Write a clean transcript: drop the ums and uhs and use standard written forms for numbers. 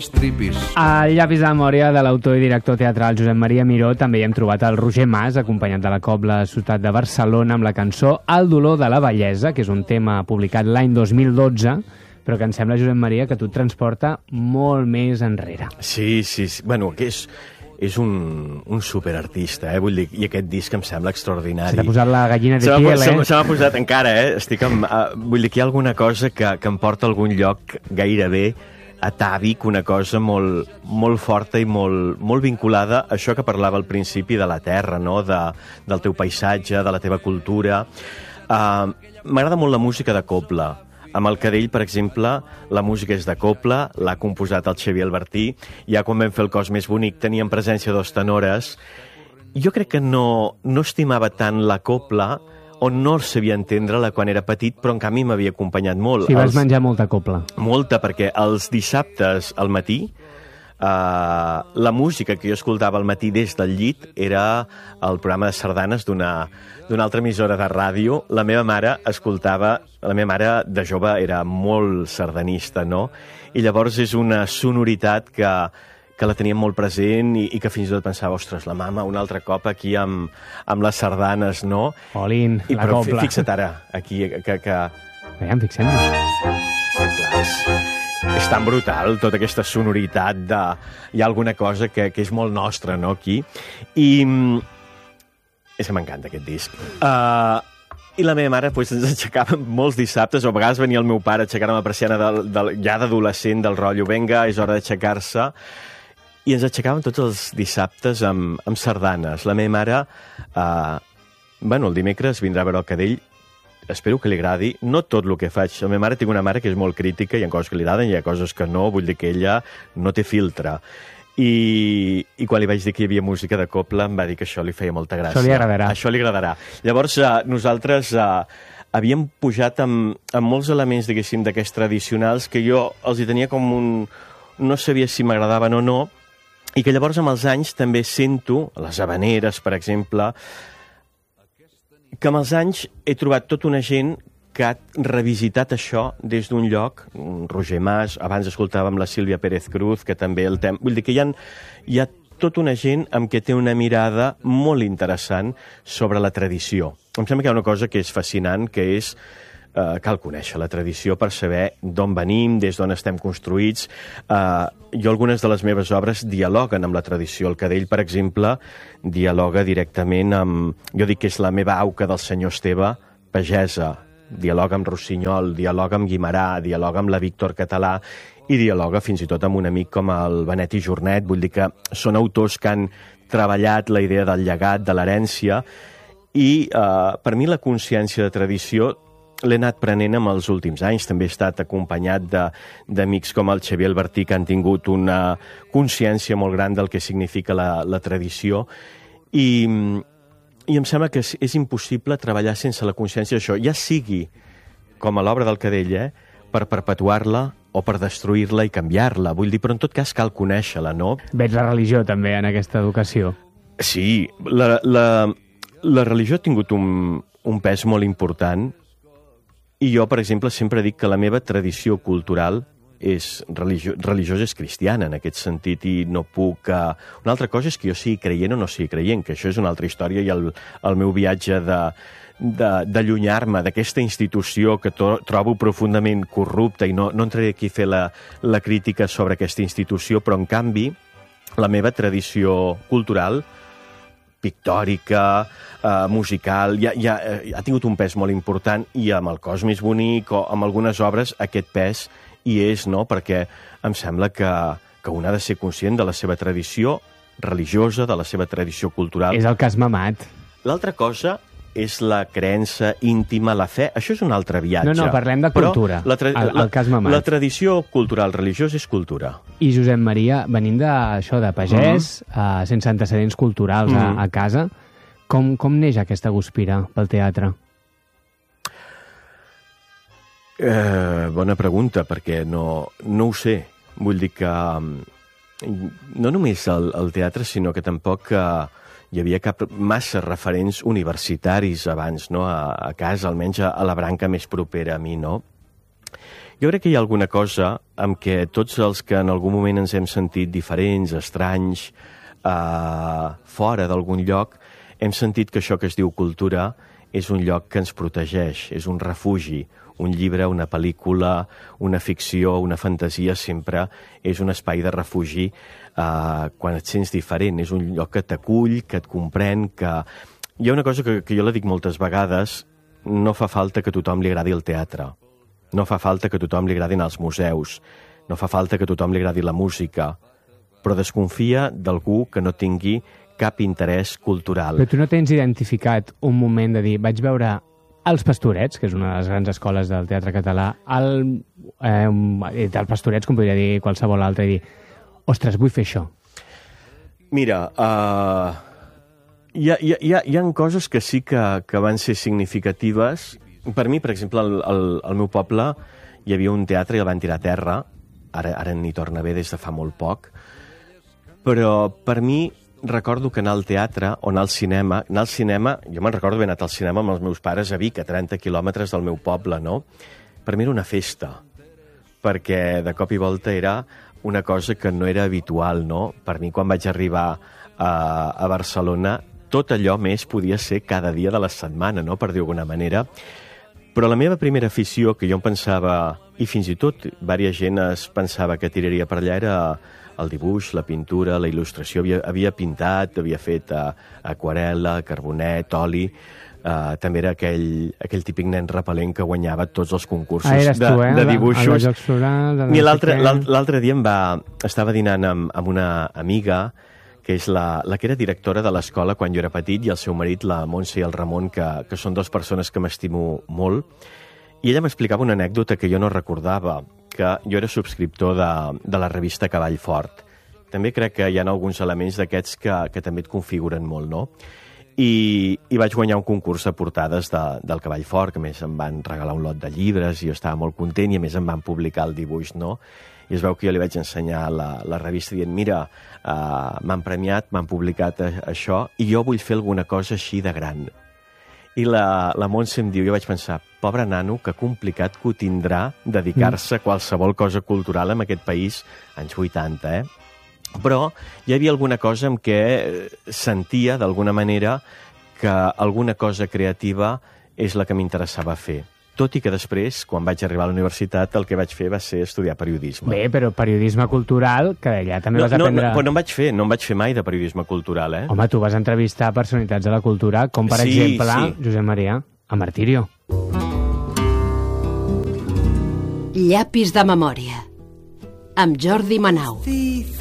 Tripis. Al llavis de memòria de l'autor i director teatral Josep Maria Miró també hi hem trobat el Roger Mas, acompanyat de la Cobla Ciutat de Barcelona, amb la cançó El dolor de la vellesa, que és un tema publicat l'any 2012, però que em sembla, Josep Maria, que tu et transporta molt més enrere. Sí. Bueno, que és un superartista, vull dir, i aquest disc em sembla extraordinari. Se t'ha posat la gallina de piel, Se m'ha posat encara, vull dir que hi ha alguna cosa que em porta a algun lloc gairebé atàvic, una cosa molt, molt forta i molt vinculada a això que parlava al principi de la terra, no? Del teu paisatge, de la teva cultura. M'agrada molt la música de cobla. Amb el Cadell, per exemple, la música és de cobla, l'ha composat el Xavier Albertí. Ja quan vam fer el Cos més bonic teníem presència dos tenores. Jo crec que no estimava tant la cobla, o no sabia entendre-la quan era petit, però en canvi m'havia acompanyat molt. Sí, vas menjar molta cobla. Molta, perquè els dissabtes al matí, la música que jo escoltava al matí des del llit era el programa de sardanes d'una altra emissora de ràdio. La meva mare de jove era molt sardanista, no? I llavors és una sonoritat que la teníem molt present i que fins i tot pensava, ostres, la mama un altre cop aquí amb les sardanes, no? Olin, la però cobla. Fixa't ara, aquí, que... Veiem, fixem-nos. És tan brutal, tota aquesta sonoritat de... Hi ha alguna cosa que és molt nostra, no, aquí? I és que m'encanta aquest disc. I la meva mare ens aixecava molts dissabtes, o a vegades venia el meu pare a aixecar-me la persiana ja d'adolescent del rotllo, vinga, és hora d'aixecar-se. I ens aixecàvem tots els dissabtes amb sardanes. La meva mare, el dimecres vindrà a veure el Cadell, espero que li agradi, no tot el que faig. La meva mare, tinc una mare que és molt crítica, hi ha coses que li agraden, hi ha coses que no, vull dir que ella no té filtre. I quan li vaig dir que hi havia música de cobla, em va dir que això li feia molta gràcia. Això li agradarà. Això li agradarà. Llavors, nosaltres havíem pujat amb molts elements, diguéssim, d'aquests tradicionals, que jo els hi tenia com no sabia si m'agradaven o no, i que llavors amb els anys també sento, les habaneres, per exemple, que amb els anys he trobat tota una gent que ha revisitat això des d'un lloc, Roger Mas, abans escoltàvem la Sílvia Pérez Cruz, que també el tema... Vull dir que hi ha tota una gent amb què té una mirada molt interessant sobre la tradició. Em sembla que hi ha una cosa que és fascinant, que és cal conèixer la tradició per saber d'on venim, des d'on estem construïts. Jo algunes de les meves obres dialoguen amb la tradició. El Cadell, per exemple, dialoga directament amb... Jo dic que és la meva auca del senyor Esteve, pagesa, dialoga amb Rossinyol, dialoga amb Guimerà, dialoga amb la Víctor Català i dialoga fins i tot amb un amic com el Benet i Jornet. Vull dir que són autors que han treballat la idea del llegat, de l'herència, i per mi la consciència de tradició l'he anat prenent amb els últims anys. També he estat acompanyat d'amics com el Xavier Albertí, que han tingut una consciència molt gran del que significa la tradició, i em sembla que és impossible treballar sense la consciència d'això, ja sigui com a l'obra del Cadell, per perpetuar-la o per destruir-la i canviar-la. Vull dir, però en tot cas cal conèixer-la, no? Veig la religió també en aquesta educació. Sí, la religió ha tingut un pes molt important. I jo, per exemple, sempre dic que la meva tradició cultural religiosa és cristiana, en aquest sentit, i no puc... Una altra cosa és que jo sigui creient o no sigui creient, que això és una altra història, i el meu viatge d'allunyar-me d'aquesta institució que trobo profundament corrupta, i no entraré aquí a fer la crítica sobre aquesta institució, però, en canvi, la meva tradició cultural, pictòrica, musical, ja ha tingut un pes molt important, i amb el Cos més bonic o amb algunes obres aquest pes hi és, no? Perquè em sembla que un ha de ser conscient de la seva tradició religiosa, de la seva tradició cultural. És el que has mamat. L'altra cosa és la creença íntima, la fe. Això és un altre viatge. No, parlem de cultura, el que has mamat. La tradició cultural religiosa és cultura. I Josep Maria, venint d'això, de pagès, sense antecedents culturals a casa, com neix aquesta guspira pel teatre? Bona pregunta, perquè no ho sé. Vull dir que no només el teatre, sinó que tampoc hi havia massa referents universitaris abans, no? A casa, almenys a la branca més propera a mi, no? Jo crec que hi ha alguna cosa amb què tots els que en algun moment ens hem sentit diferents, estranys, fora d'algun lloc, hem sentit que això que es diu cultura és un lloc que ens protegeix, és un refugi. Un llibre, una pel·lícula, una ficció, una fantasia sempre és un espai de refugi quan et sents diferent. És un lloc que t'acull, que et comprèn, que... Hi ha una cosa que jo la dic moltes vegades, no fa falta que a tothom li agradi el teatre, no fa falta que a tothom li agradin els museus, no fa falta que a tothom li agradi la música, però desconfia d'algú que no tingui cap interès cultural. Però tu no tens identificat un moment de dir, vaig veure Els Pastorets, que és una de les grans escoles del teatre català, del Pastorets, com podria dir qualsevol altre, i dir, ostres, vull fer això. Mira, hi ha coses que sí que van ser significatives. Per mi, per exemple, al meu poble hi havia un teatre i el van tirar a terra, ara n'hi torna bé des de fa molt poc, però per mi recordo que anar al teatre o anar al cinema, jo me'n recordo haver anat al cinema amb els meus pares a Vic, a 30 quilòmetres del meu poble, no? Per mi era una festa, perquè de cop i volta era una cosa que no era habitual, no? Per mi, quan vaig arribar a Barcelona, tot allò més podia ser cada dia de la setmana, no? Per dir d'alguna manera. Però la meva primera afició, que jo em pensava, i fins i tot diversa gent es pensava que tiraria per allà, era el dibuix, la pintura, la il·lustració. Havia pintat, havia fet aquarel·la, carbonet, oli. També era aquell típic nen repel·lent que guanyava tots els concursos de dibuixos. I l'altre dia estava dinant amb una amiga que és la que era directora de l'escola quan jo era petit, i el seu marit, la Montse i el Ramon, que són dues persones que m'estimo molt. I ella m'explicava una anècdota que jo no recordava, que jo era subscriptor de la revista Cavall Fort. També crec que hi ha alguns elements d'aquests que també et configuren molt, no? I vaig guanyar un concurs de portades del Cavall Fort, que a més em van regalar un lot de llibres i jo estava molt content, i a més em van publicar el dibuix, no? I es veu que jo li vaig ensenyar la revista dient, mira, m'han premiat, m'han publicat això, i jo vull fer alguna cosa així de gran. I la Montse em diu, jo vaig pensar, pobre nano, que complicat que ho tindrà dedicar-se a qualsevol cosa cultural en aquest país, anys 80, Però hi havia alguna cosa en què sentia, d'alguna manera, que alguna cosa creativa és la que m'interessava fer. Tot i que després, quan vaig arribar a la universitat, el que vaig fer va ser estudiar periodisme. Bé, però periodisme cultural, que allà també vas aprendre... No en vaig fer mai de periodisme cultural, Home, tu vas entrevistar personalitats de la cultura, com per exemple Josep Maria, a Martirio. Llapis de memòria, amb Jordi Manau.